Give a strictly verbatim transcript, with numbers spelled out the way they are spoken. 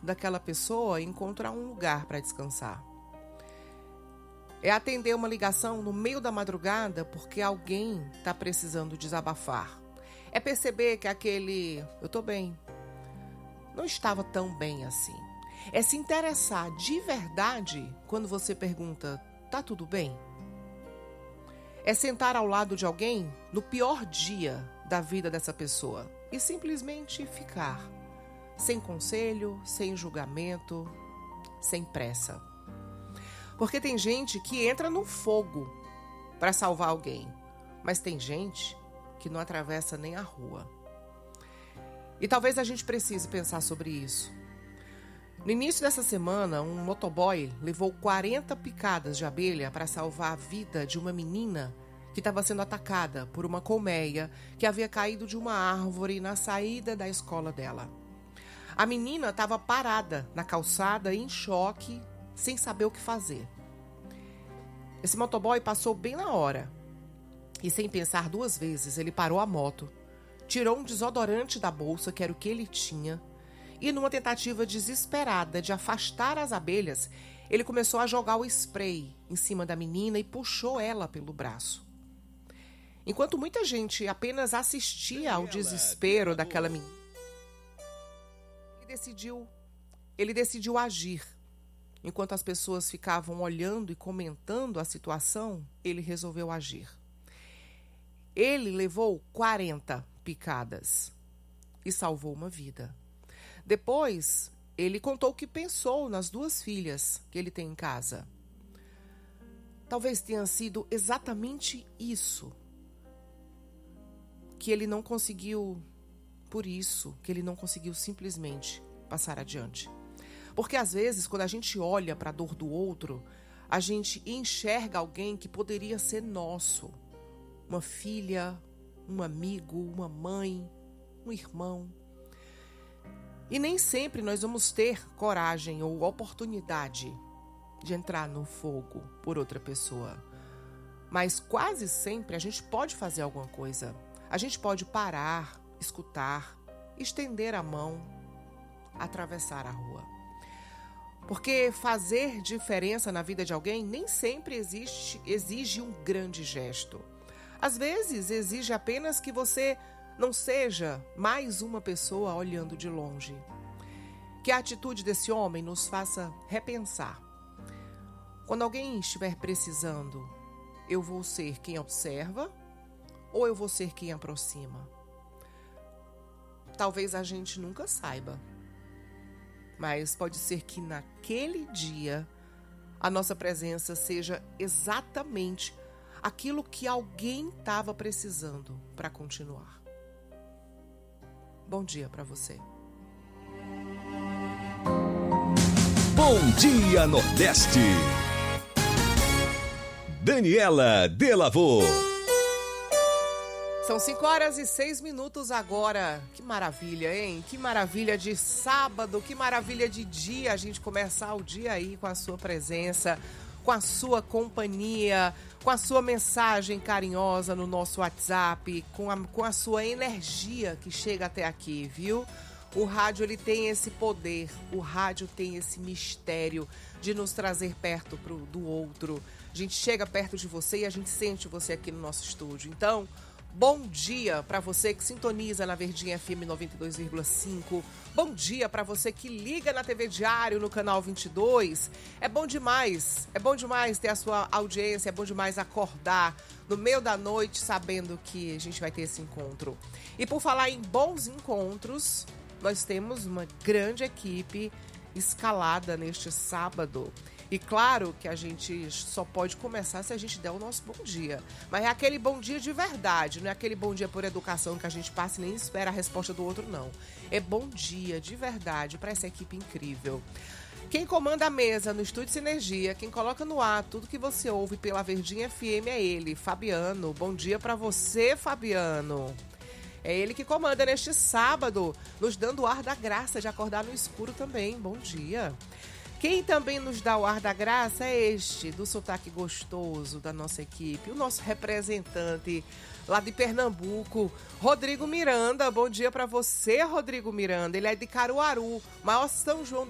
daquela pessoa encontrar um lugar para descansar. É atender uma ligação no meio da madrugada porque alguém está precisando desabafar. É perceber que aquele "eu tô bem" não estava tão bem assim. É se interessar de verdade quando você pergunta "tá tudo bem?". É sentar ao lado de alguém no pior dia da vida dessa pessoa e simplesmente ficar, sem conselho, sem julgamento, sem pressa. Porque tem gente que entra no fogo para salvar alguém, mas tem gente que não atravessa nem a rua. E talvez a gente precise pensar sobre isso. No início dessa semana, um motoboy levou quarenta picadas de abelha para salvar a vida de uma menina que estava sendo atacada por uma colmeia que havia caído de uma árvore na saída da escola dela. A menina estava parada na calçada em choque, sem saber o que fazer. Esse motoboy passou bem na hora e, sem pensar duas vezes, ele parou a moto, tirou um desodorante da bolsa, que era o que ele tinha, e numa tentativa desesperada de afastar as abelhas, ele começou a jogar o spray em cima da menina e puxou ela pelo braço. Enquanto muita gente apenas assistia ao desespero daquela menina, ele decidiu, ele decidiu agir. Enquanto as pessoas ficavam olhando e comentando a situação, ele resolveu agir. Ele levou quarenta picadas e salvou uma vida. Depois, ele contou o que pensou nas duas filhas que ele tem em casa. Talvez tenha sido exatamente isso que ele não conseguiu, por isso que ele não conseguiu simplesmente passar adiante. Porque às vezes, quando a gente olha para a dor do outro, a gente enxerga alguém que poderia ser nosso. Uma filha, um amigo, uma mãe, um irmão. E nem sempre nós vamos ter coragem ou oportunidade de entrar no fogo por outra pessoa. Mas quase sempre a gente pode fazer alguma coisa. A gente pode parar, escutar, estender a mão, atravessar a rua. Porque fazer diferença na vida de alguém nem sempre existe, exige um grande gesto. Às vezes, exige apenas que você não seja mais uma pessoa olhando de longe. Que a atitude desse homem nos faça repensar. Quando alguém estiver precisando, eu vou ser quem observa ou eu vou ser quem aproxima? Talvez a gente nunca saiba. Mas pode ser que naquele dia a nossa presença seja exatamente aquilo que alguém estava precisando para continuar. Bom dia para você. Bom Dia Nordeste. Daniela Delavô. São cinco horas e seis minutos agora. Que maravilha, hein? Que maravilha de sábado, que maravilha de dia. A gente começar o dia aí com a sua presença, com a sua companhia, com a sua mensagem carinhosa no nosso WhatsApp, com a, com a sua energia que chega até aqui, viu? O rádio, ele tem esse poder, o rádio tem esse mistério de nos trazer perto pro, do outro. A gente chega perto de você e a gente sente você aqui no nosso estúdio. Então, bom dia para você que sintoniza na Verdinha F M noventa e dois vírgula cinco. Bom dia para você que liga na T V Diário no canal vinte e dois. É bom demais, é bom demais ter a sua audiência, é bom demais acordar no meio da noite sabendo que a gente vai ter esse encontro. E por falar em bons encontros, nós temos uma grande equipe escalada neste sábado. E claro que a gente só pode começar se a gente der o nosso bom dia. Mas é aquele bom dia de verdade, não é aquele bom dia por educação que a gente passa e nem espera a resposta do outro, não. É bom dia de verdade para essa equipe incrível. Quem comanda a mesa no Estúdio Sinergia, quem coloca no ar tudo que você ouve pela Verdinha F M é ele, Fabiano. Bom dia para você, Fabiano. É ele que comanda neste sábado, nos dando o ar da graça de acordar no escuro também. Bom dia. Quem também nos dá o ar da graça é este, do sotaque gostoso da nossa equipe, o nosso representante lá de Pernambuco, Rodrigo Miranda. Bom dia para você, Rodrigo Miranda. Ele é de Caruaru, maior São João